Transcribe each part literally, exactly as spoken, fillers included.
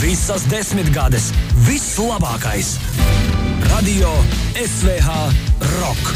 Visas desmitgades, viss labākais. Radio S V H Rock.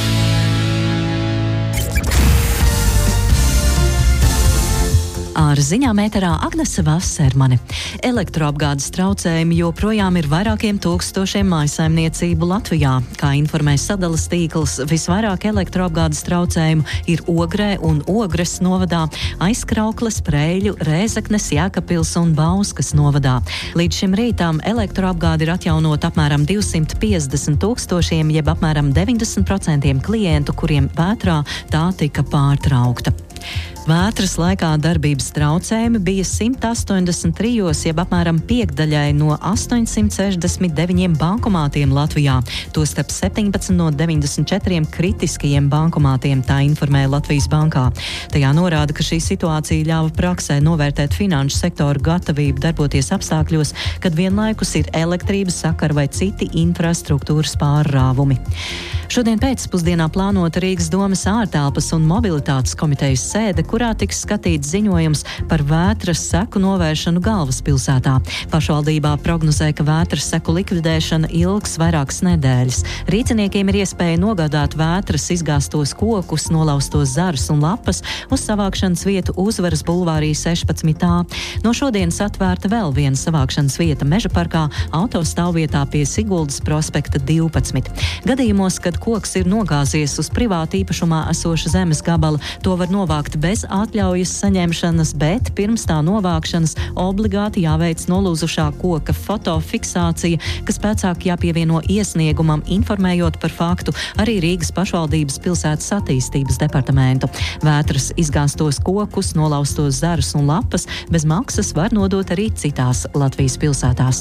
Ar ziņām ēterā Agnese Vasermane. Elektroapgādes traucējumi joprojām ir vairākiem tūkstošiem mājsaimniecību Latvijā. Kā informē Sadalas tīkls, visvairāk elektroapgādes traucējumu ir Ogrē un Ogres novadā, Aizkraukles, Preļu, Rēzeknes, Jēkabpils un Bauskas novadā. Līdz šim rītam elektroapgādi ir atjaunot apmēram divsimt piecdesmit tūkstošiem, jeb apmēram deviņdesmit procenti klientu, kuriem vētrā tā tika pārtraukta. Vētras laikā darbības traucējumi bija simt astoņdesmit trijos, jeb apmēram piekdaļai no astoņsimt sešdesmit deviņiem bankomātiem Latvijā, tostarp septiņpadsmit no deviņdesmit četriem kritiskajiem bankomātiem, tā informē Latvijas bankā. Tajā norāda, ka šī situācija ļāva praksē novērtēt finanšu sektoru gatavību darboties apstākļos, kad vienlaikus ir elektrības sakara vai citi infrastruktūras pārrāvumi. Šodien pēcpusdienā plānota Rīgas domes ārtelpas un mobilitātes komitejas sēde, kurā tiks skatīts ziņojums par vētras seku novēršanu galvaspilsētā. Pašvaldībā prognozē, ka vētras seku likvidēšana ilgs vairākas nedēļas. Rīceniekiem ir iespēja nogādāt vētras izgāstos kokus, nolaustos zarus un lapas uz savākšanas vietu Uzvaras bulvārī sešpadsmit A. No šodienas atvērta vēl viena savākšanas vieta Meža parkā, autostāvvietā pie Siguldas prospekta divpadsmit. Gadījumos, kad koks ir nogāzies uz privāta īpašumā esoša zemes gabala, to var novākt bez atļaujas saņemšanas, bet pirms tā novākšanas obligāti jāveic nolūzušā koka fotofiksācija, kas pēcāk jāpievieno iesniegumam, informējot par faktu arī Rīgas pašvaldības pilsētas attīstības departamentu. Vētras izgāstos kokus, nolaustos zarus un lapas bez maksas var nodot arī citās Latvijas pilsētās.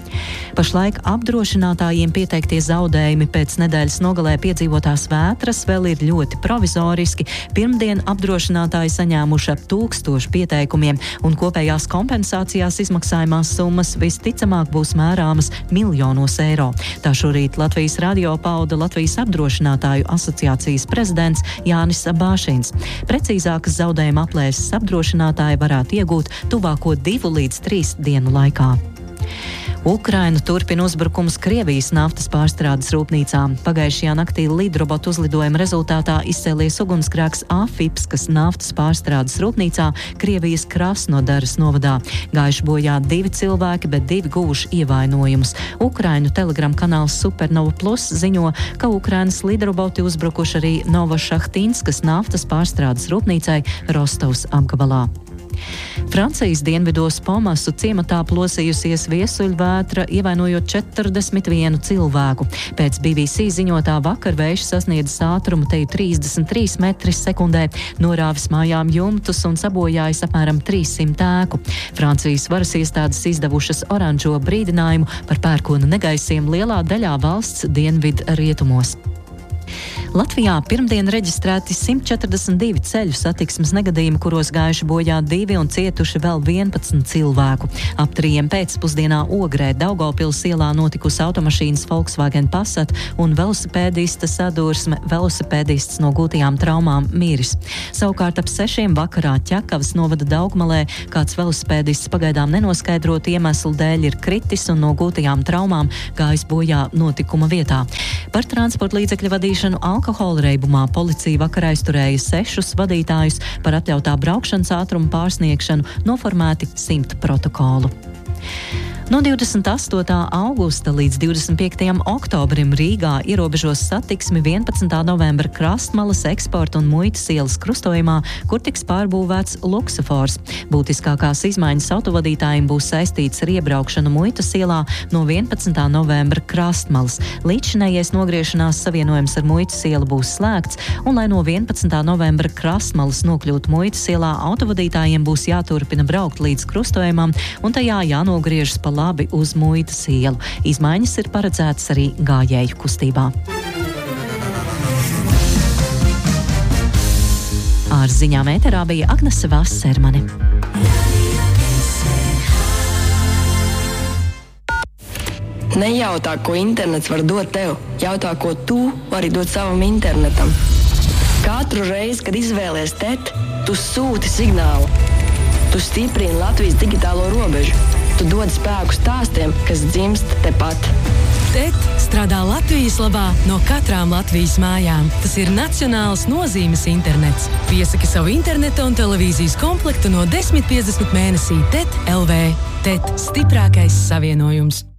Pašlaik apdrošinātājiem pieteiktie zaudējumi pēc nedēļas nogalē piedzīvotās vētras vēl ir ļoti provizoriski. Pirmdien apdrošinātāji saņēmuši ap tūkstošu pieteikumiem, un kopējās kompensācijās izmaksājumās summas visticamāk būs mērāmas miljonos eiro. Tā šorīt Latvijas radio pauda Latvijas apdrošinātāju asociācijas prezidents Jānis Bāšins. Precīzākas zaudējuma aplēses apdrošinātāji varētu iegūt tuvāko divu līdz trīs dienu laikā. Ukraina turpina uzbrukums Krievijas naftas pārstrādes rūpnīcām. Pagājušajā naktī lidrobotu uzlidojuma rezultātā izcēlies ugunsgrēks Afipskas naftas pārstrādes rūpnīcā Krievijas Krasnodaras novadā. Gājuši bojā divi cilvēki, bet divi guvuši ievainojumus. Ukrainu telegram kanāls Supernova Plus ziņo, ka Ukrainas lidroboti uzbrukuši arī Novošahtinskas naftas pārstrādes rūpnīcai Rostovas apgabalā. Francijas dienvidos Pomasu ciematā plosījusies viesuļvētra, ievainojot četrdesmit vienu cilvēku. Pēc B B C ziņotā vakar vējš sasniedzis ātrumu teju trīsdesmit trīs metri sekundē, norāvis mājām jumtus un sabojājis apmēram trīssimt ēku. Francijas varas iestādes izdevušas oranžo brīdinājumu par pērkona negaisiem lielā daļā valsts dienvidu rietumos. Latvijā pirmdien reģistrēti simt četrdesmit divi ceļu satiksmes negadījumi, kuros gājuši bojā divi un cietuši vēl vienpadsmit cilvēku. Ap trījiem pēcpusdienā Ogrē Daugavpils ielā notikusi automašīnas Volkswagen Passat un velosipēdista sadursme, velosipēdists no gūtajām traumām miris. Savukārt ap sešiem vakarā Ķekavas novada Daugmalē kāds velosipēdists pagaidām nenoskaidrot iemeslu dēļ ir kritis un no gūtajām traumām gājis bojā notikuma vietā. Par transporta līdzekļu vadīšanu alkohola reibumā policija vakar aizturēja sešus vadītājus, par atļautā braukšanas ātrumu pārsniegšanu noformēti simt protokolu. No divdesmit astotā augusta līdz divdesmit piektajam oktobrim Rīgā ierobežos satiksmi vienpadsmitā novembra Krastmalas eksporta un muitas ielas krustojumā, kur tiks pārbūvēts luksofors. Būtiskākās izmaiņas autovadītājiem būs saistīts ar iebraukšanu muitas ielā no vienpadsmitā novembra Krastmalas. Līdzšinējais nogriešanās savienojums ar muitas ielu būs slēgts, un lai no vienpadsmitā novembra Krastmalas nokļūtu muitas ielā, autovadītājiem būs jāturpina braukt līdz krustojumam, un tajā jānogriežas pa labi uz muitas ielu. Izmaiņas ir paredzētas arī gājēju kustībā. Ar ziņām ēterā bija Agnese Vasermane. Nejautā, ko internets var dot tev. Jautā, ko tu vari dot savam internetam. Katru reizi, kad izvēlies T E T, tu sūti signālu. Tu stiprini Latvijas digitālo robežu. Tu dod spēku stāstiem, kas dzimst tepat. T E T strādā Latvijas labā no katrām Latvijas mājām. Tas ir nacionāls nozīmes internets. Piesaki savu interneta un televīzijas komplektu no desmit piecdesmit mēnesī T E T L V. T E T – stiprākais savienojums.